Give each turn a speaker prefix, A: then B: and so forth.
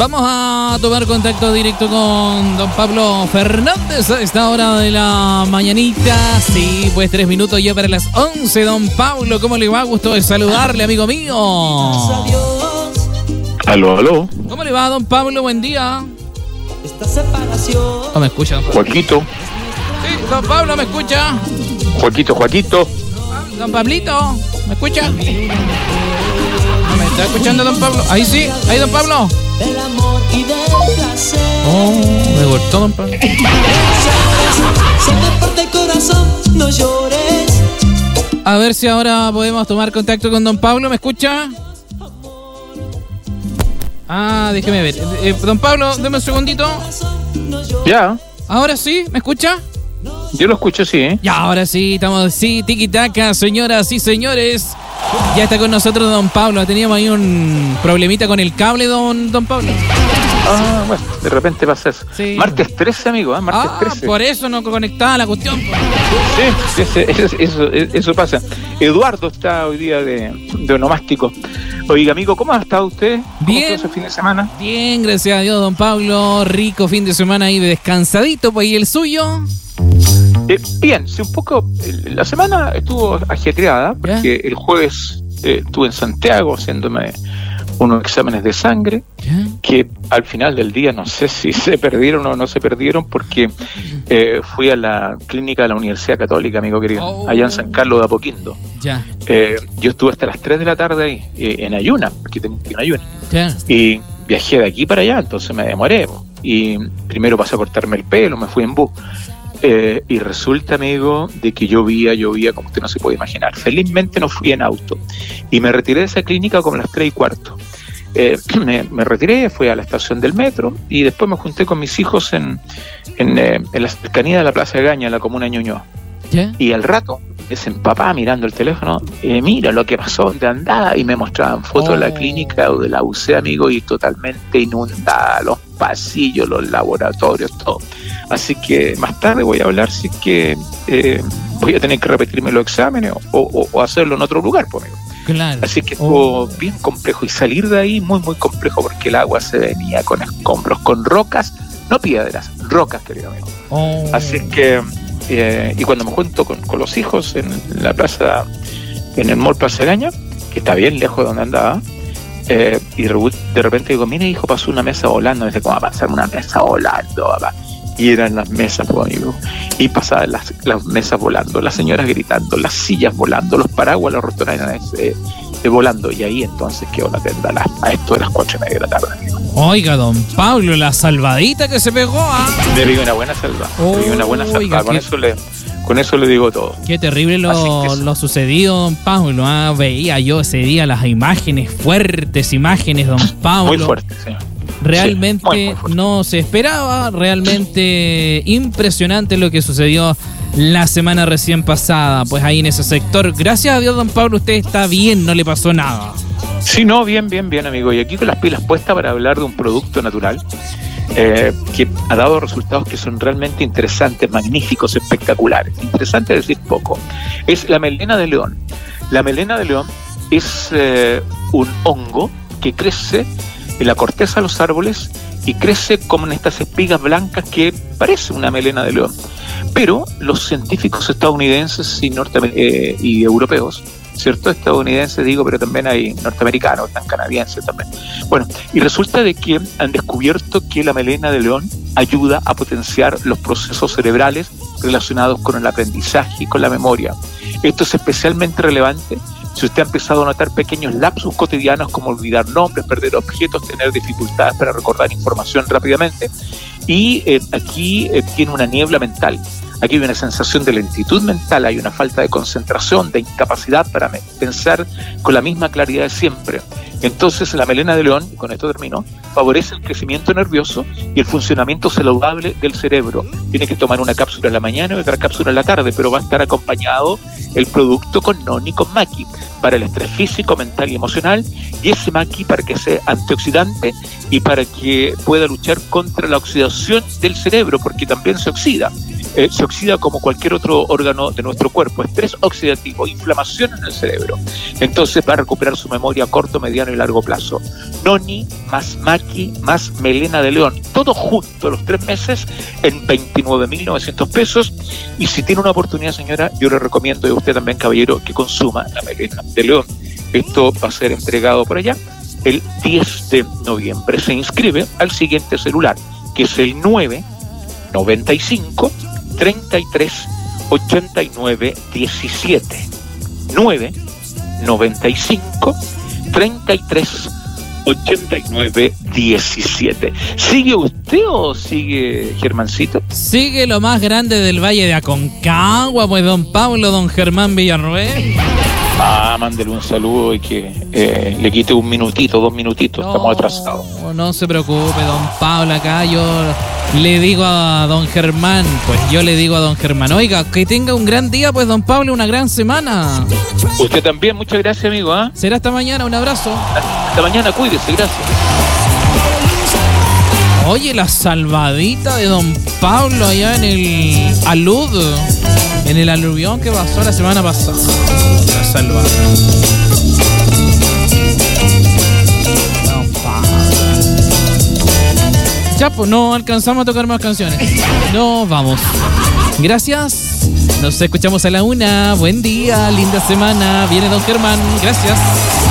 A: Vamos a tomar contacto directo con don Pablo Fernández a esta hora de la mañanita. Sí, pues 3 minutos ya para las 11. Don Pablo, ¿cómo le va? Gusto de saludarle, amigo mío.
B: Aló, aló.
A: ¿Cómo le va, don Pablo? Buen día. No me escucha, don Pablo.
B: Joaquito.
A: Sí, don Pablo, ¿me escucha?
B: Joaquito.
A: Don Pablito, ¿me escucha? ¿No me está escuchando, don Pablo? Ahí sí, ahí, don Pablo. Oh, me cortó, don Pablo. A ver si ahora podemos tomar contacto con don Pablo. ¿Me escucha? Déjeme ver. Don Pablo, deme un segundito.
B: Ya.
A: ¿Ahora sí? ¿Me escucha?
B: Yo lo escucho, sí, ¿eh?
A: Ya, ahora sí, estamos, sí, tiki-taka, señoras y señores. Ya está con nosotros don Pablo. Teníamos ahí un problemita con el cable, don Pablo.
B: Bueno, de repente pasa eso.
A: Sí.
B: Martes 13, amigo, ¿eh? Martes 13.
A: Por eso no conectaba la cuestión.
B: Sí, eso pasa. Eduardo está hoy día de onomástico. Oiga, amigo, ¿cómo ha estado usted? ¿Cómo
A: Bien.
B: estuvo ese fin de semana?
A: Bien, gracias a Dios, don Pablo. Rico fin de semana ahí descansadito, pues, ¿y el suyo?
B: Bien, sí, un poco. La semana estuvo ajetreada porque el jueves estuve en Santiago haciéndome unos exámenes de sangre que al final del día no sé si se perdieron o no se perdieron porque fui a la clínica de la Universidad Católica, amigo querido, allá en San Carlos de Apoquindo.
A: Ya.
B: Yo estuve hasta las 3 de la tarde ahí, en ayuna, porque tengo que ir en ayuna.
A: Ya.
B: Y viajé de aquí para allá, entonces me demoré. Y primero pasé a cortarme el pelo, me fui en bus. Y resulta, amigo, de que llovía como usted no se puede imaginar. Felizmente no fui en auto. Y me retiré de esa clínica como a las 3:15. Me retiré, fui a la estación del metro y después me junté con mis hijos en la cercanía de la Plaza de Gaña, en la comuna de Ñuñoa.
A: ¿Ya?
B: Y al rato, ese papá mirando el teléfono, mira lo que pasó, dónde andaba, y me mostraban fotos de la clínica o de la UC, amigo, y totalmente inundada, los pasillos, los laboratorios, todo. Así que más tarde voy a hablar si es que voy a tener que repetirme los exámenes o hacerlo en otro lugar, pues, amigo.
A: Claro.
B: Así que estuvo bien complejo y salir de ahí muy complejo porque el agua se venía con escombros, con rocas, no piedras, rocas, querido amigo. Así que y cuando me junto con los hijos en la plaza, en el mall Plaza Gaña, que está bien lejos de donde andaba, y de repente digo, mire hijo, pasó una mesa volando. Me dice, ¿cómo va a pasar una mesa volando, papá? Y eran las mesas, pues, amigo, y pasaban las mesas volando, las señoras gritando, las sillas volando, los paraguas, los restaurantes volando. Y ahí entonces quedó la tenda a esto de las 4:30 de la tarde, amigo. Oiga,
A: don Pablo, la salvadita que se pegó,
B: Me vi una buena salva. Con eso le digo todo.
A: Qué terrible lo sucedido, don Pablo. Veía yo ese día las fuertes imágenes, don Pablo.
B: Muy fuerte, sí.
A: Realmente
B: muy fuerte.
A: No se esperaba, realmente impresionante lo que sucedió la semana recién pasada, pues ahí en ese sector. Gracias a Dios, don Pablo, usted está bien, no le pasó nada.
B: Sí, no, bien, amigo. Y aquí con las pilas puestas para hablar de un producto natural que ha dado resultados que son realmente interesantes, magníficos, espectaculares. Interesante decir poco. Es la melena de león. La melena de león es un hongo que crece en la corteza de los árboles y crece como en estas espigas blancas que parece una melena de león. Pero los científicos estadounidenses y europeos, ¿cierto? Estadounidenses digo, pero también hay norteamericanos, están canadienses también. Bueno, y resulta de que han descubierto que la melena de león ayuda a potenciar los procesos cerebrales relacionados con el aprendizaje y con la memoria. Esto es especialmente relevante si usted ha empezado a notar pequeños lapsus cotidianos como olvidar nombres, perder objetos, tener dificultades para recordar información rápidamente. Y aquí tiene una niebla mental. Aquí hay una sensación de lentitud mental, hay una falta de concentración, de incapacidad para pensar con la misma claridad de siempre. Entonces la melena de león, y con esto termino, favorece el crecimiento nervioso y el funcionamiento saludable del cerebro. Tiene que tomar una cápsula en la mañana y otra cápsula en la tarde, pero va a estar acompañado el producto con noni y con maqui para el estrés físico, mental y emocional, y ese maqui para que sea antioxidante y para que pueda luchar contra la oxidación del cerebro, porque también se oxida. se oxida como cualquier otro órgano de nuestro cuerpo. Estrés oxidativo, inflamación en el cerebro. Entonces va a recuperar su memoria a corto, mediano y largo plazo. Noni más Maki más Melena de León, todo junto a los 3 meses en 29.900 pesos. Y si tiene una oportunidad, señora, yo le recomiendo, y a usted también, caballero, que consuma la Melena de León. Esto va a ser entregado por allá el 10 de noviembre. Se inscribe al siguiente celular, que es el 995 33 89 17. 995 33 89 17. ¿Sigue usted o sigue Germancito?
A: Sigue lo más grande del Valle de Aconcagua, pues don Pablo, don Germán Villarroel.
B: Mándele un saludo y que le quite 1 minutito, 2 minutitos, estamos atrasados.
A: No se preocupe, don Pablo, acá yo le digo a don Germán, oiga, que tenga un gran día, pues don Pablo, una gran semana.
B: Usted también, muchas gracias, amigo.
A: Será hasta mañana, un abrazo.
B: Hasta mañana, cuídese, gracias.
A: Oye, la salvadita de don Pablo allá en el en el aluvión que pasó la semana pasada. La salvada. Don Pablo. Ya, pues no alcanzamos a tocar más canciones. No, vamos. Gracias. Nos escuchamos a la 1. Buen día, linda semana. Viene don Germán. Gracias.